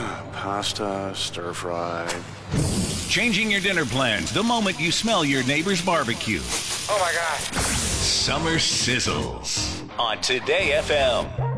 Pasta, stir fry. Changing your dinner plans the moment you smell your neighbor's barbecue. Oh my God. Summer Sizzles on Today FM.